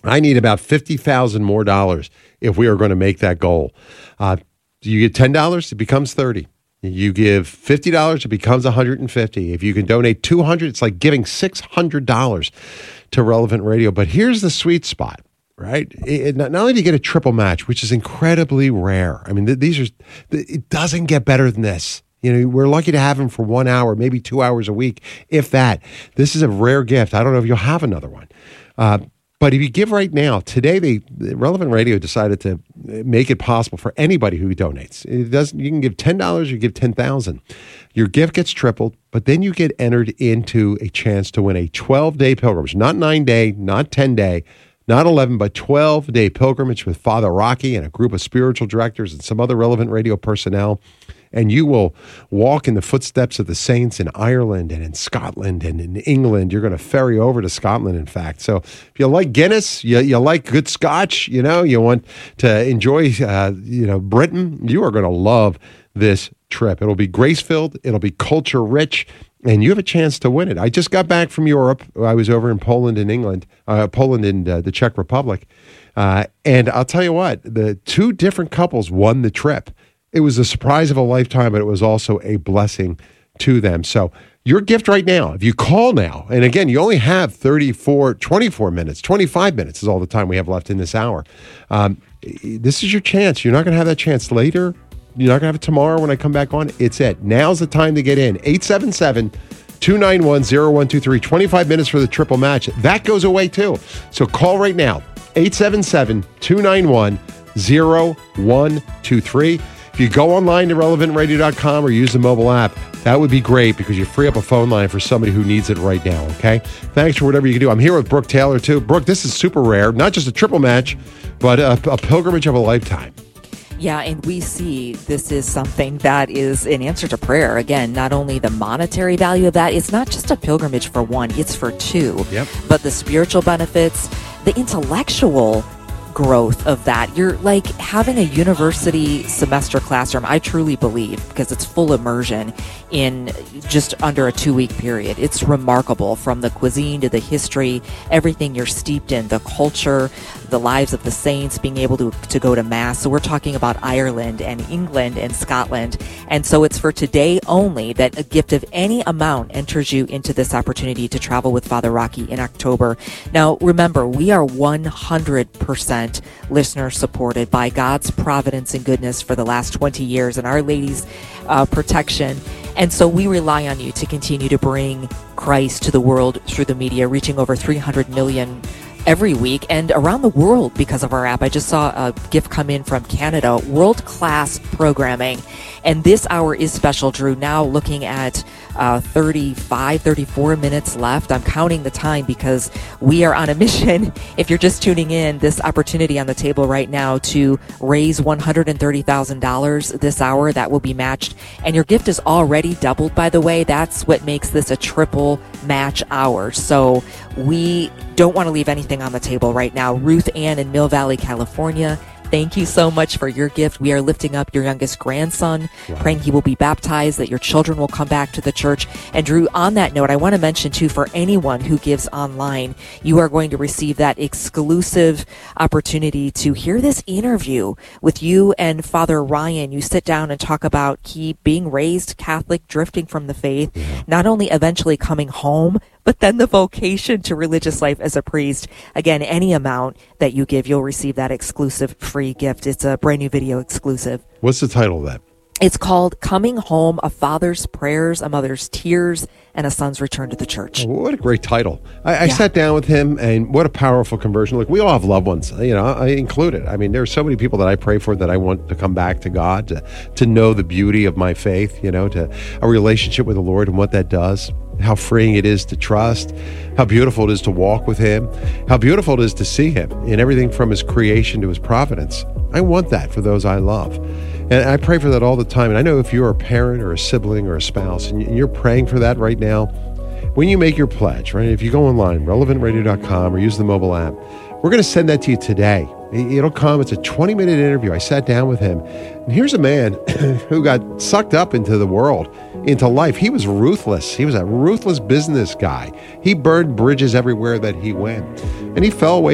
I need about $50,000 more dollars if we are going to make that goal. You get $10, it becomes $30. You give $50, it becomes $150. If you can donate $200, it's like giving $600 to Relevant Radio. But here's the sweet spot, right? Not only do you get a triple match, which is incredibly rare. I mean, it doesn't get better than this. You know, we're lucky to have him for 1 hour, maybe 2 hours a week, if that. This is a rare gift. I don't know if you'll have another one. But if you give right now, today, Relevant Radio decided to make it possible for anybody who donates. You can give $10, you give $10,000. Your gift gets tripled, but then you get entered into a chance to win a 12-day pilgrimage, not 9-day, not 10-day, not 11, but 12-day pilgrimage with Father Rocky and a group of spiritual directors and some other Relevant Radio personnel. And you will walk in the footsteps of the saints in Ireland and in Scotland and in England. You're going to ferry over to Scotland, in fact. So if you like Guinness, you like good scotch, you want to enjoy, Britain, you are going to love this trip. It'll be grace-filled. It'll be culture-rich. And you have a chance to win it. I just got back from Europe. I was over in Poland and the Czech Republic. And I'll tell you what, the two different couples won the trip. It was a surprise of a lifetime, but it was also a blessing to them. So your gift right now, if you call now, and again, you only have 24 minutes, 25 minutes is all the time we have left in this hour. This is your chance. You're not going to have that chance later. You're not going to have it tomorrow when I come back on. It's it. Now's the time to get in. 877-291-0123. 25 minutes for the triple match. That goes away too. So call right now. 877-291-0123. If you go online to relevantradio.com or use the mobile app, that would be great because you free up a phone line for somebody who needs it right now, okay? Thanks for whatever you can do. I'm here with Brooke Taylor, too. Brooke, this is super rare. Not just a triple match, but a pilgrimage of a lifetime. Yeah, and we see this is something that is an answer to prayer. Again, not only the monetary value of that, it's not just a pilgrimage for one, it's for two. Yep. But the spiritual benefits, the intellectual growth of that. You're like having a university semester classroom, I truly believe, because it's full immersion in just under a 2-week period. It's remarkable, from the cuisine to the history, everything you're steeped in, the culture, the lives of the saints, being able to go to Mass. So we're talking about Ireland and England and Scotland. And so it's for today only that a gift of any amount enters you into this opportunity to travel with Father Rocky in October. Now, remember, we are 100% listener supported by God's providence and goodness for the last 20 years and Our Lady's protection. And so we rely on you to continue to bring Christ to the world through the media, reaching over 300 million every week and around the world because of our app. I just saw a gift come in from Canada, world-class programming. And this hour is special, Drew. Now looking at 34 minutes left. I'm counting the time because we are on a mission. If you're just tuning in, this opportunity on the table right now to raise $130,000 this hour, that will be matched. And your gift is already doubled, by the way. That's what makes this a triple match hour. So we don't want to leave anything on the table right now. Ruth Ann in Mill Valley, California, thank you so much for your gift. We are lifting up your youngest grandson, praying he will be baptized, that your children will come back to the church. And Drew, on that note, I want to mention too, for anyone who gives online, you are going to receive that exclusive opportunity to hear this interview with you and Father Ryan. You sit down and talk about he being raised Catholic, drifting from the faith, not only eventually coming home, but then the vocation to religious life as a priest. Again, any amount that you give, you'll receive that exclusive free gift. It's a brand new video exclusive. What's the title of that? It's called Coming Home, A Father's Prayers, A Mother's Tears, and a Son's Return to the Church. Oh, what a great title. I sat down with him, and what a powerful conversion. Look, we all have loved ones, I included. I mean, there are so many people that I pray for that I want to come back to God, to know the beauty of my faith, to a relationship with the Lord and what that does. How freeing it is to trust, how beautiful it is to walk with him, how beautiful it is to see him in everything from his creation to his providence. I want that for those I love. And I pray for that all the time. And I know if you're a parent or a sibling or a spouse and you're praying for that right now, when you make your pledge, right? If you go online, relevantradio.com, or use the mobile app, we're going to send that to you today. It'll come. It's a 20-minute interview. I sat down with him. And here's a man who got sucked up into the world, into life. He was ruthless. He was a ruthless business guy. He burned bridges everywhere that he went. And he fell away